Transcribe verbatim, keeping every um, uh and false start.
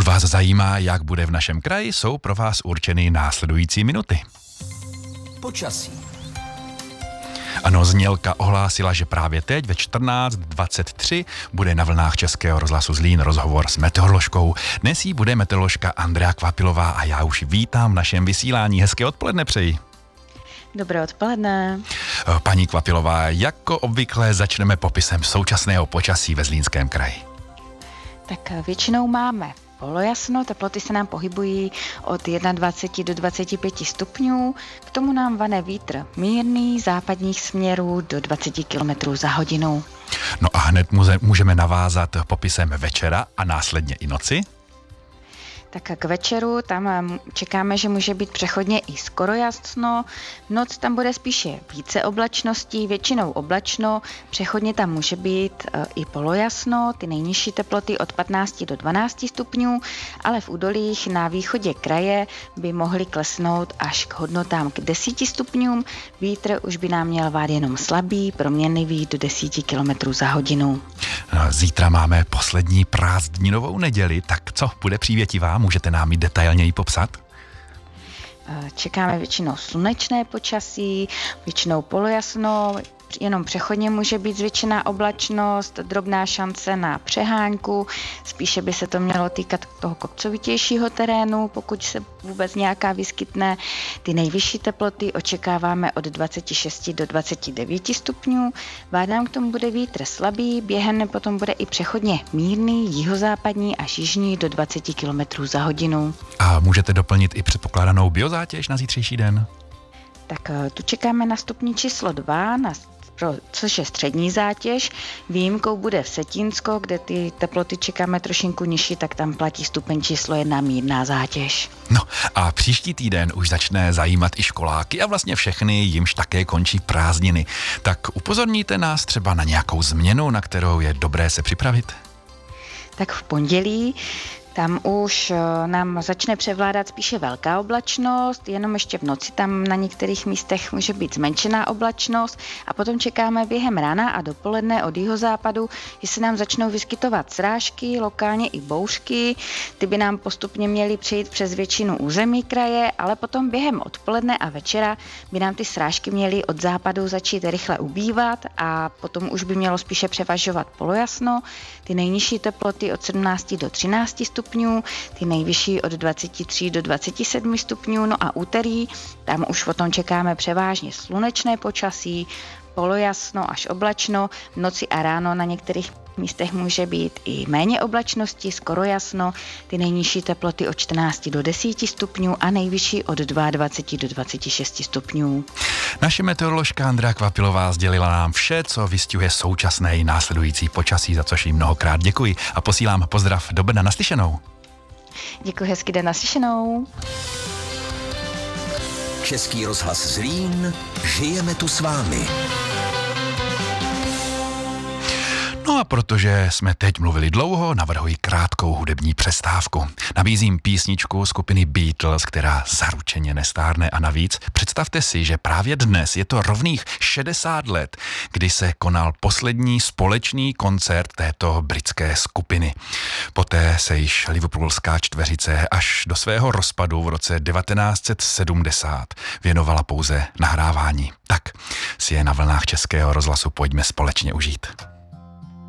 Pokud vás zajímá, jak bude v našem kraji, jsou pro vás určeny následující minuty. Počasí. Ano, znělka ohlásila, že právě teď ve čtrnáct dvacet tři bude na vlnách Českého rozhlasu Zlín rozhovor s meteoroložkou. Dnes jí bude meteoroložka Andrea Kvapilová a já už vítám v našem vysílání. Hezké odpoledne přeji. Dobré odpoledne. Paní Kvapilová, jako obvykle začneme popisem současného počasí ve Zlínském kraji. Tak většinou máme polojasno, teploty se nám pohybují od dvacet jedna do dvaceti pěti stupňů, k tomu nám vane vítr mírný západních směrů do dvacet kilometrů za hodinu. No a hned můžeme navázat popisem večera a následně i noci. Tak k večeru tam čekáme, že může být přechodně i skoro jasno. Noc tam bude spíše více oblačností, většinou oblačno, přechodně tam může být e, i polojasno, ty nejnižší teploty od patnácti do dvanácti stupňů, ale v údolích na východě kraje by mohly klesnout až k hodnotám k deseti stupňům. Vítr už by nám měl vát jenom slabý, proměnlivý do deseti kilometrů za hodinu. No, zítra máme poslední prázdninovou neděli, tak co, bude přívětivá? Můžete nám ji detailněji popsat? Čekáme většinou slunečné počasí, většinou polojasno, jenom přechodně může být zvětšená oblačnost, drobná šance na přehánku, spíše by se to mělo týkat toho kopcovitějšího terénu, pokud se vůbec nějaká vyskytne. Ty nejvyšší teploty očekáváme od dvacet šest do dvacet devět stupňů, vádám k tomu bude vítr slabý, během potom bude i přechodně mírný, jihozápadní až jižní do dvacet kilometrů za hodinu. A můžete doplnit i předpokládanou biozátěž na zítřejší den? Tak tu čekáme na stupni číslo dva, na Pro, což je střední zátěž. Výjimkou bude Vsetínsko, kde ty teploty čekáme trošinku nižší, tak tam platí stupeň číslo jedna mírná zátěž. No a příští týden už začne zajímat i školáky a vlastně všechny, jimž také končí prázdniny. Tak upozorníte nás třeba na nějakou změnu, na kterou je dobré se připravit? Tak v pondělí tam už nám začne převládat spíše velká oblačnost, jenom ještě v noci tam na některých místech může být zmenšená oblačnost a potom čekáme během rána a dopoledne od jihozápadu, že se nám začnou vyskytovat srážky, lokálně i bouřky, ty by nám postupně měly přejít přes většinu území kraje, ale potom během odpoledne a večera by nám ty srážky měly od západu začít rychle ubývat a potom už by mělo spíše převažovat polojasno, ty nejnižší teploty od sedmnácti do třinácti stupňů, ty nejvyšší od dvacet tři do dvacet sedm stupňů, no a úterý, tam už potom čekáme převážně slunečné počasí, polojasno až oblačno, v noci a ráno na některých místech může být i méně oblačnosti, skoro jasno, ty nejnižší teploty od čtrnácti do deseti stupňů a nejvyšší od dvacet dva do dvacet šest stupňů. Naše meteoroložka Andrea Kvapilová sdělila nám vše, co vystihuje současné i následující počasí, za což jí mnohokrát děkuji a posílám pozdrav do Brna. Naslyšenou. Děkuji, hezký den, naslyšenou. Český rozhlas Zlín, žijeme tu s vámi. No a protože jsme teď mluvili dlouho, navrhuji krátkou hudební přestávku. Nabízím písničku skupiny Beatles, která zaručeně nestárne a navíc představte si, že právě dnes je to rovných šedesát let, kdy se konal poslední společný koncert této britské skupiny. Poté se již liverpoolská čtveřice až do svého rozpadu v roce devatenáct set sedmdesát věnovala pouze nahrávání. Tak si je na vlnách Českého rozhlasu pojďme společně užít.